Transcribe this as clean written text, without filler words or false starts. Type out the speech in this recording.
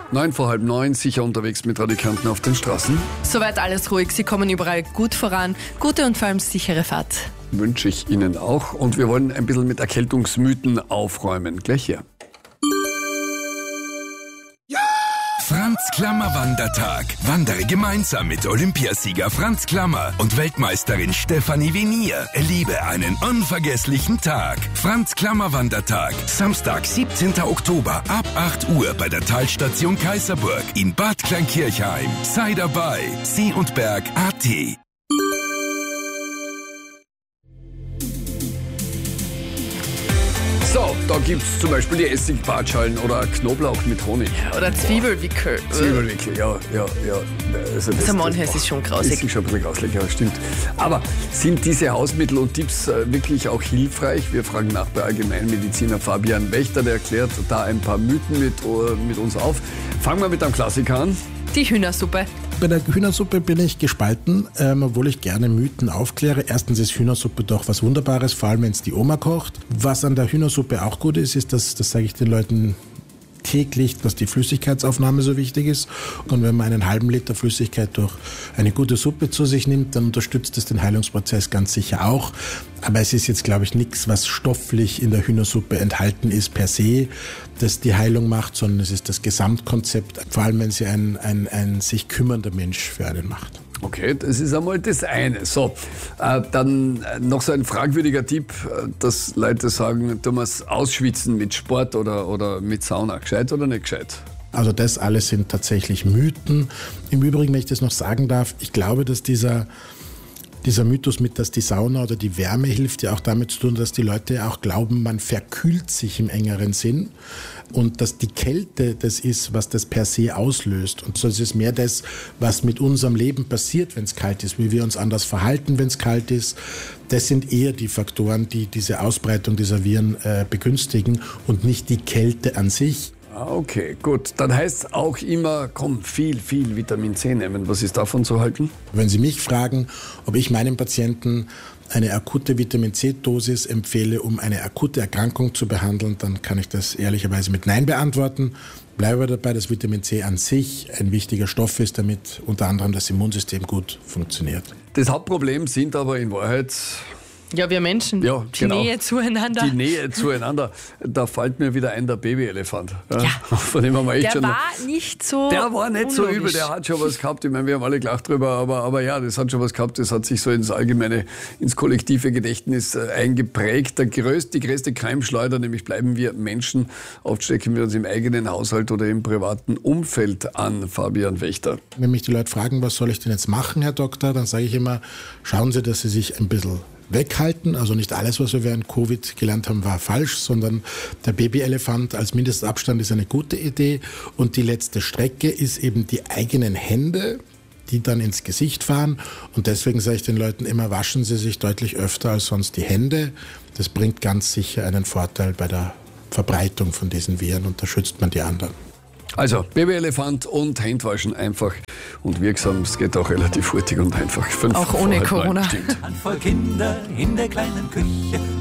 9 vor halb 9, sicher unterwegs mit Radikanten auf den Straßen. Soweit alles ruhig. Sie kommen überall gut voran. Gute und vor allem sichere Fahrt. Wünsche ich Ihnen auch. Und wir wollen ein bisschen mit Erkältungsmythen aufräumen. Gleich hier. Franz Klammer Wandertag. Wandere gemeinsam mit Olympiasieger Franz Klammer und Weltmeisterin Stefanie Venier. Erlebe einen unvergesslichen Tag. Franz Klammer Wandertag. Samstag, 17. Oktober ab 8 Uhr bei der Talstation Kaiserburg in Bad Kleinkirchheim. Sei dabei. See&Berg.at. So, da gibt es zum Beispiel die Essigbartschalen oder Knoblauch mit Honig. Oder Zwiebelwickel. Zwiebelwickel, ja. Also manches ist schon grausig. Ist schon ein bisschen grausig, ja, stimmt. Aber sind diese Hausmittel und Tipps wirklich auch hilfreich? Wir fragen nach bei Allgemeinmediziner Fabian Wächter, der erklärt da ein paar Mythen mit uns auf. Fangen wir mit einem Klassiker an. Die Hühnersuppe. Bei der Hühnersuppe bin ich gespalten, obwohl ich gerne Mythen aufkläre. Erstens ist Hühnersuppe doch was Wunderbares, vor allem wenn es die Oma kocht. Was an der Hühnersuppe auch gut ist, das sage ich den Leuten täglich, dass die Flüssigkeitsaufnahme so wichtig ist. Und wenn man einen halben Liter Flüssigkeit durch eine gute Suppe zu sich nimmt, dann unterstützt es den Heilungsprozess ganz sicher auch. Aber es ist jetzt, glaube ich, nichts, was stofflich in der Hühnersuppe enthalten ist per se, das die Heilung macht, sondern es ist das Gesamtkonzept, vor allem wenn sie ein sich kümmernder Mensch für einen macht. Okay, das ist einmal das eine. So, dann noch so ein fragwürdiger Tipp, dass Leute sagen, tun wir es ausschwitzen mit Sport oder mit Sauna. Gescheit oder nicht gescheit? Also das alles sind tatsächlich Mythen. Im Übrigen, wenn ich das noch sagen darf, ich glaube, dass dieser Mythos mit, dass die Sauna oder die Wärme hilft, ja auch damit zu tun, dass die Leute auch glauben, man verkühlt sich im engeren Sinn und dass die Kälte das ist, was das per se auslöst. Und so ist es mehr das, was mit unserem Leben passiert, wenn es kalt ist, wie wir uns anders verhalten, wenn es kalt ist. Das sind eher die Faktoren, die diese Ausbreitung dieser Viren begünstigen und nicht die Kälte an sich. Okay, gut. Dann heißt es auch immer, viel Vitamin C nehmen. Was ist davon zu halten? Wenn Sie mich fragen, ob ich meinen Patienten eine akute Vitamin-C-Dosis empfehle, um eine akute Erkrankung zu behandeln, dann kann ich das ehrlicherweise mit Nein beantworten. Bleibe dabei, dass Vitamin C an sich ein wichtiger Stoff ist, damit unter anderem das Immunsystem gut funktioniert. Das Hauptproblem sind aber in Wahrheit... Ja, wir Menschen, ja, die genau. Nähe zueinander. Die Nähe zueinander. Da fällt mir wieder ein, der Babyelefant. Ja. Von dem haben wir echt der schon war nicht so Der war nicht so unlogisch. übel, der hat schon was gehabt. Ich meine, wir haben alle gelacht drüber, aber ja, das hat schon was gehabt. Das hat sich so ins kollektive Gedächtnis eingeprägt. Die größte Keimschleuder, nämlich bleiben wir Menschen. Oft stecken wir uns im eigenen Haushalt oder im privaten Umfeld an, Fabian Wächter. Wenn mich die Leute fragen, was soll ich denn jetzt machen, Herr Doktor, dann sage ich immer, schauen Sie, dass Sie sich ein bisschen weghalten. Also nicht alles, was wir während Covid gelernt haben, war falsch, sondern der Babyelefant als Mindestabstand ist eine gute Idee. Und die letzte Strecke ist eben die eigenen Hände, die dann ins Gesicht fahren. Und deswegen sage ich den Leuten immer, waschen Sie sich deutlich öfter als sonst die Hände. Das bringt ganz sicher einen Vorteil bei der Verbreitung von diesen Viren und da schützt man die anderen. Also Babyelefant und Handwaschen einfach und wirksam. Es geht auch relativ hurtig und einfach. Auch ohne Corona. Stimmt. Handvoll Kinder in der kleinen Küche.